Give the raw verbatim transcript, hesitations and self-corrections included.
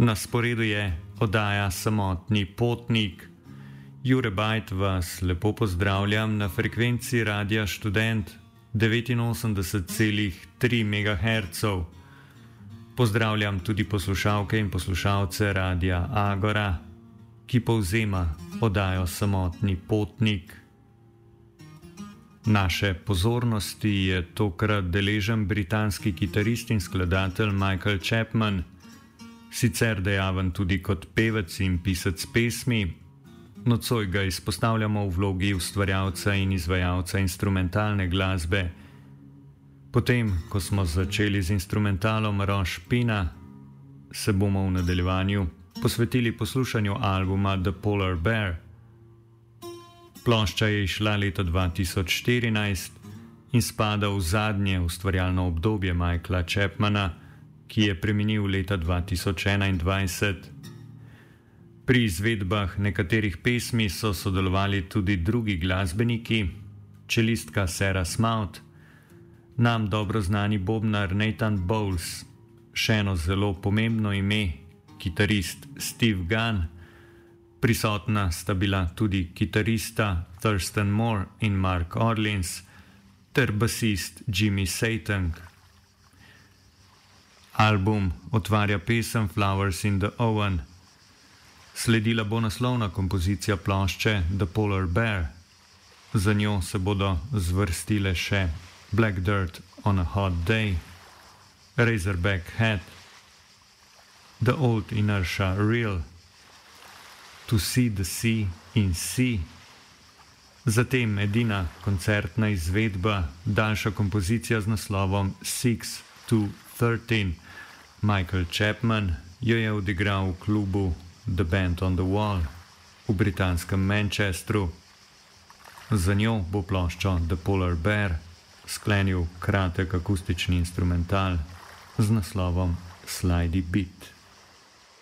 Na sporedu je oddaja Samotni potnik. Jure Bajt vas lepo pozdravljam na frekvenci Radia Študent devetinosemdeset celih tri megaherca. Pozdravljam tudi poslušalke in poslušalce Radia Agora, ki povzema oddajo Samotni potnik. Naše pozornosti je tokrat deležen britanski kitarist in skladatelj Michael Chapman, sicer dejaven tudi kot pevec in pisec pesmi. Nocoj ga izpostavljamo v vlogi ustvarjalca in izvajalca instrumentalne glasbe. Potem, ko smo začeli z instrumentalom Roš Pina, se bomo v nadaljevanju posvetili poslušanju albuma The Polar Bear. Plošča je izšla leta dva tisoč štirinajst in spada v zadnje ustvarjalno obdobje Michaela Chapmana, ki je preminil leta dva tisoč enaindvajset. Pri izvedbah nekaterih pesmi so sodelovali tudi drugi glasbeniki, čelistka Sarah Smout, nam dobro znani bobnar Nathan Bowles, še eno zelo pomembno ime, kitarist Steve Gunn, prisotna sta bila tudi kitarista Thurston Moore in Mark Orleans ter basist Jimmy Satang. Album otvarja pesem Flowers in the Oven. Sledila bo naslovna kompozicija plošče The Polar Bear. Za njo se bodo zvrstile še Black Dirt on a Hot Day, Razorback Hat, The Old Inertia Reel, To See the Sea in Sea. Zatem edina koncertna izvedba, daljša kompozicija z naslovom Six to Thirteen. Michael Chapman jo je odigral v klubu The Band on the Wall v britanskem Manchesteru. Za njo bo ploščo The Polar Bear sklenil kratek akustični instrumental z naslovom Slidey Beat.